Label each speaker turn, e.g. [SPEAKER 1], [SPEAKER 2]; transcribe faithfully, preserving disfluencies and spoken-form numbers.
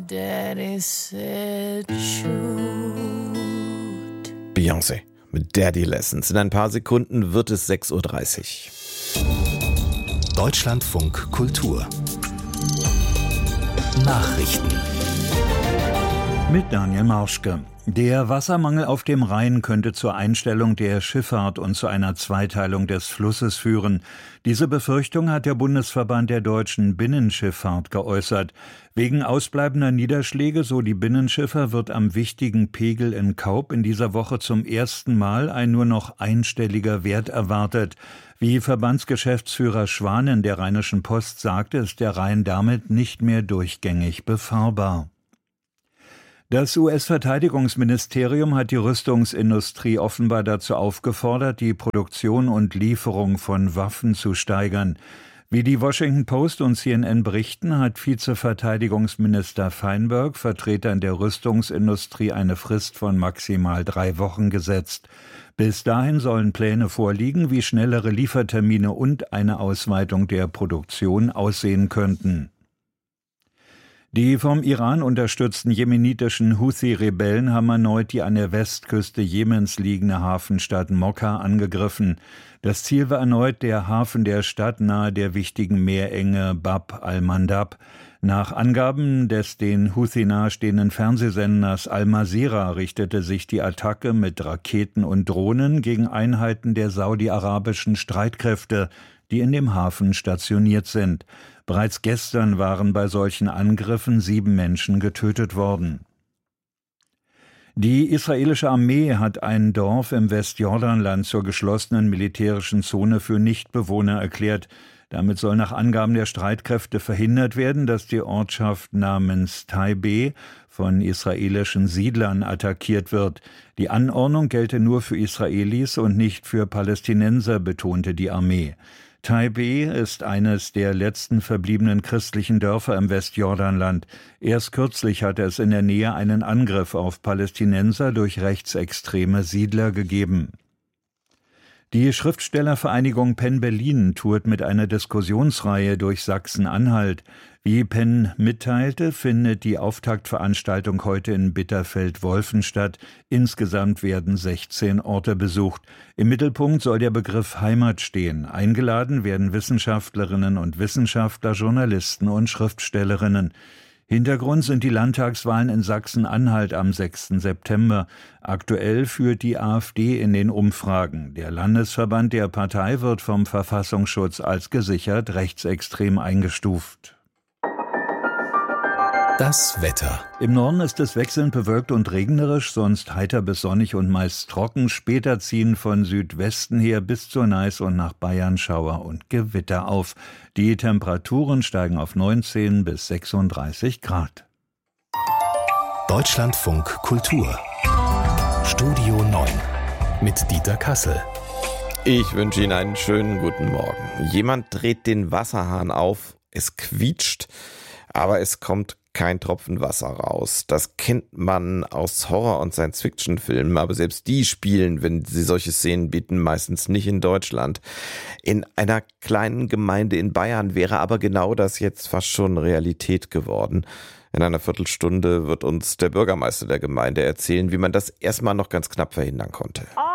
[SPEAKER 1] daddy said shoot.
[SPEAKER 2] Beyoncé mit Daddy Lessons. In ein paar Sekunden wird es sechs Uhr dreißig.
[SPEAKER 3] Deutschlandfunk Kultur Nachrichten
[SPEAKER 4] mit Daniel Marschke. Der Wassermangel auf dem Rhein könnte zur Einstellung der Schifffahrt und zu einer Zweiteilung des Flusses führen. Diese Befürchtung hat der Bundesverband der deutschen Binnenschifffahrt geäußert. Wegen ausbleibender Niederschläge, so die Binnenschiffer, wird am wichtigen Pegel in Kaup in dieser Woche zum ersten Mal ein nur noch einstelliger Wert erwartet. Wie Verbandsgeschäftsführer Schwanen der Rheinischen Post sagte, ist der Rhein damit nicht mehr durchgängig befahrbar. Das U S-Verteidigungsministerium hat die Rüstungsindustrie offenbar dazu aufgefordert, die Produktion und Lieferung von Waffen zu steigern. Wie die Washington Post und C N N berichten, hat Vizeverteidigungsminister Feinberg Vertretern der Rüstungsindustrie eine Frist von maximal drei Wochen gesetzt. Bis dahin sollen Pläne vorliegen, wie schnellere Liefertermine und eine Ausweitung der Produktion aussehen könnten. Die vom Iran unterstützten jemenitischen Houthi-Rebellen haben erneut die an der Westküste Jemens liegende Hafenstadt Mokka angegriffen. Das Ziel war erneut der Hafen der Stadt nahe der wichtigen Meerenge Bab al-Mandab. Nach Angaben des den Houthi nahestehenden Fernsehsenders Al-Masira richtete sich die Attacke mit Raketen und Drohnen gegen Einheiten der saudi-arabischen Streitkräfte, die in dem Hafen stationiert sind. Bereits gestern waren bei solchen Angriffen sieben Menschen getötet worden. Die israelische Armee hat ein Dorf im Westjordanland zur geschlossenen militärischen Zone für Nichtbewohner erklärt. Damit soll nach Angaben der Streitkräfte verhindert werden, dass die Ortschaft namens Taibeh von israelischen Siedlern attackiert wird. Die Anordnung gelte nur für Israelis und nicht für Palästinenser, betonte die Armee. Taibeh ist eines der letzten verbliebenen christlichen Dörfer im Westjordanland. Erst kürzlich hatte es in der Nähe einen Angriff auf Palästinenser durch rechtsextreme Siedler gegeben. Die Schriftstellervereinigung Penn Berlin tourt mit einer Diskussionsreihe durch Sachsen-Anhalt. Wie Penn mitteilte, findet die Auftaktveranstaltung heute in Bitterfeld-Wolfen statt. Insgesamt werden sechzehn Orte besucht. Im Mittelpunkt soll der Begriff Heimat stehen. Eingeladen werden Wissenschaftlerinnen und Wissenschaftler, Journalisten und Schriftstellerinnen. Hintergrund sind die Landtagswahlen in Sachsen-Anhalt am sechsten September. Aktuell führt die AfD in den Umfragen. Der Landesverband der Partei wird vom Verfassungsschutz als gesichert rechtsextrem eingestuft.
[SPEAKER 3] Das Wetter.
[SPEAKER 4] Im Norden ist es wechselnd bewölkt und regnerisch, sonst heiter bis sonnig und meist trocken. Später ziehen von Südwesten her bis zur Neiß und nach Bayern Schauer und Gewitter auf. Die Temperaturen steigen auf neunzehn bis sechsunddreißig Grad.
[SPEAKER 3] Deutschlandfunk Kultur Studio neun mit Dieter Kassel.
[SPEAKER 2] Ich wünsche Ihnen einen schönen guten Morgen. Jemand dreht den Wasserhahn auf, es quietscht, aber es kommt kein Tropfen Wasser raus. Das kennt man aus Horror- und Science-Fiction-Filmen, aber selbst die spielen, wenn sie solche Szenen bieten, meistens nicht in Deutschland. In einer kleinen Gemeinde in Bayern wäre aber genau das jetzt fast schon Realität geworden. In einer Viertelstunde wird uns der Bürgermeister der Gemeinde erzählen, wie man das erstmal noch ganz knapp verhindern konnte.